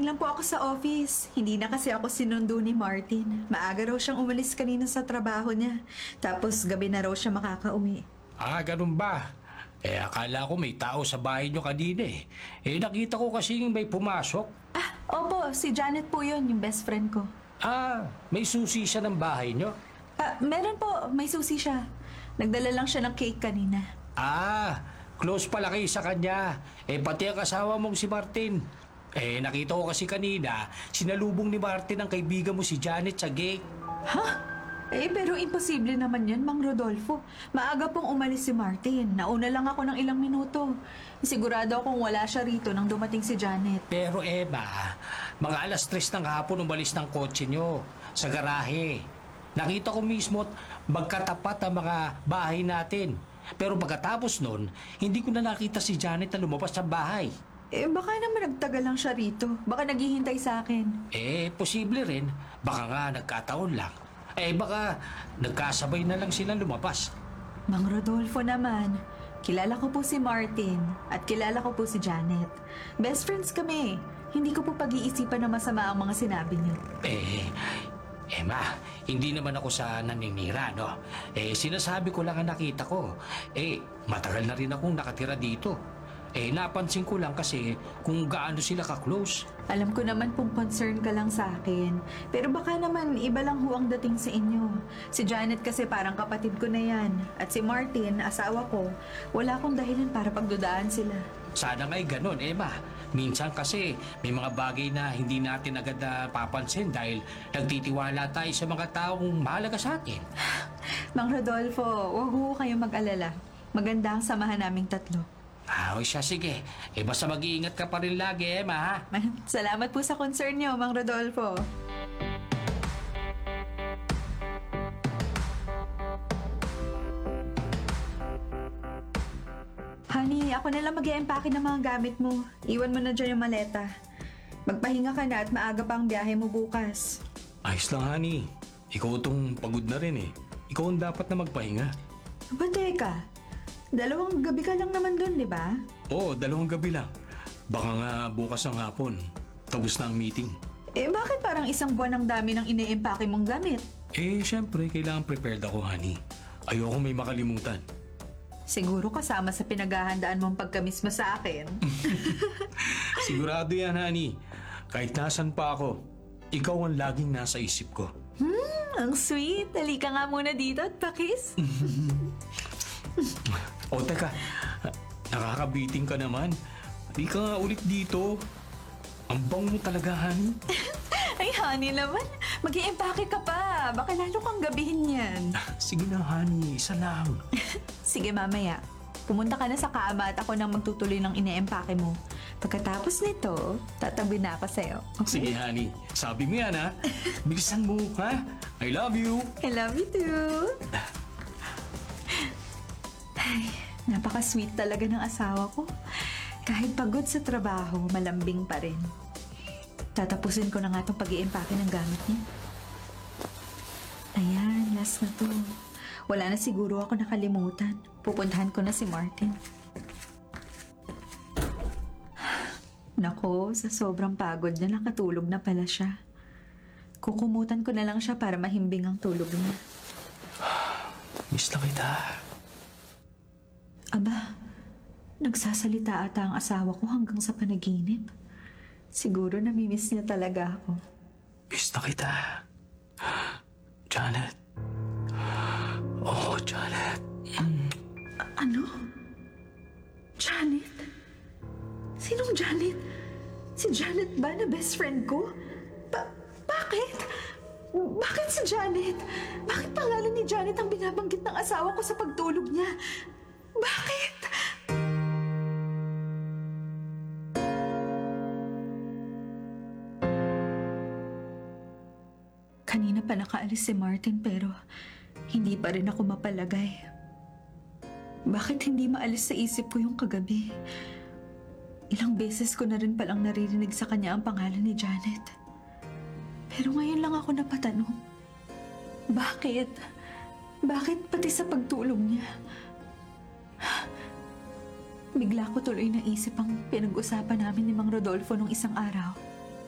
lang po ako sa office. Hindi na kasi ako sinundo ni Martin. Maaga raw siyang umalis kanina sa trabaho niya. Tapos gabi na raw siya makakauwi. Ah, ganun ba? Akala ko may tao sa bahay nyo kanina eh. Nakita ko kasi may pumasok. Ah, opo, si Janet po yun, yung best friend ko. Ah, may susi siya ng bahay nyo? Ah, meron po, may susi siya. Nagdala lang siya ng cake kanina. Ah, close pala kayo sa kanya. Pati ang asawa mong si Martin. Nakita ko kasi kanina, sinalubong ni Martin ang kaibigan mo si Janet sa gate. Ha? Pero imposible naman yan, Mang Rodolfo. Maaga pong umalis si Martin. Nauna lang ako ng ilang minuto. Sigurado akong wala siya rito nang dumating si Janet. Pero Eva, mga alas 3 ng hapon umalis ng kotse nyo sa garahe. Nakita ko mismo magkatapat ang mga bahay natin. Pero pagkatapos nun, hindi ko na nakita si Janet na lumabas sa bahay. Baka naman nagtagal lang siya rito. Baka naghihintay sa akin. Posible rin. Baka nga nagkataon lang. Baka nagkasabay na lang sila lumabas. Mang Rodolfo naman, kilala ko po si Martin at kilala ko po si Janet. Best friends kami. Hindi ko po pag-iisipan na masama ang mga sinabi niyo. Ma, hindi naman ako sa naninira, no? Sinasabi ko lang ang nakita ko. Matagal na rin akong nakatira dito. Napansin ko lang kasi kung gaano sila ka-close. Alam ko naman kung concern ka lang sa akin. Pero baka naman iba lang ho ang dating sa inyo. Si Janet kasi parang kapatid ko na yan. At si Martin, asawa ko, wala akong dahilan para pagdudaan sila. Sana nga'y ganun, Ma. Minsan kasi may mga bagay na hindi natin agad papansin dahil nagtitiwala tayo sa mga taong mahalaga sa atin. Mang Rodolfo, huwag ho kayong mag-alala. Maganda ang samahan naming tatlo. O siya, sige. Basta mag-iingat ka pa rin lagi, Ma, ha? Salamat po sa concern niyo, Mang Rodolfo. Honey, ako na lang mag-i-empake ng mga gamit mo. Iwan mo na dyan yung maleta. Magpahinga ka na at maaga pa ang biyahe mo bukas. Ayos lang, honey. Ikaw itong pagod na rin eh. Ikaw ang dapat na magpahinga. Aba, teka. 2 gabi ka lang naman dun, di ba? Oo, 2 gabi lang. Baka nga bukas ng hapon. Tapos na ang meeting. Bakit parang 1 buwan ang dami ng ine-empake mong gamit? Syempre, kailangan prepared ako, honey. Ayoko may makalimutan. Siguro kasama sa pinaghahandaan mong pagkamis mo sa akin. Sigurado yan, honey. Kahit nasan pa ako, ikaw ang laging nasa isip ko. Ang sweet. Halika nga muna dito at pakis. Teka. Nakakabiting ka naman. Di ka nga ulit dito. Ang bango mo talaga, honey. Ay, honey naman. Mag-i-empake ka pa. Baka lalo kang gabihin yan. Sige na, honey. Isa lang. Sige, mamaya. Pumunta ka na sa kama at ako nang magtutuloy ng ine-empake mo. Pagkatapos nito, tatabi na ako sa'yo. Okay? Sige, honey. Sabi mo yan, ha? Bilisan mo, ha? I love you. I love you too. Ay, napaka-sweet talaga ng asawa ko. Kahit pagod sa trabaho, malambing pa rin. Tatapusin ko na nga itong pag-i-empake ng gamit niya. Ayan, last na to. Wala na siguro ako nakalimutan. Pupuntahan ko na si Martin. Nako, sa sobrang pagod niya, nakatulog na pala siya. Kukumutan ko na lang siya para mahimbing ang tulog niya. Miss na kita. Aba, nagsasalita ata ang asawa ko hanggang sa panaginip. Siguro namimiss niya talaga ako. Miss na kita. Janet. Oh, Janet. Ano? Janet? Sinong Janet? Si Janet ba na best friend ko? Bakit? Bakit si Janet? Bakit pangalan ni Janet ang binabanggit ng asawa ko sa pagtulog niya? Bakit? Kanina pa nakaalis si Martin pero hindi pa rin ako mapalagay. Bakit hindi maalis sa isip ko yung kagabi? Ilang beses ko na rin palang naririnig sa kanya ang pangalan ni Janet. Pero ngayon lang ako napatanong. Bakit? Bakit pati sa pagtulog niya? Bigla ko tuloy naisip ang pinag-usapan namin ni Mang Rodolfo nung isang araw.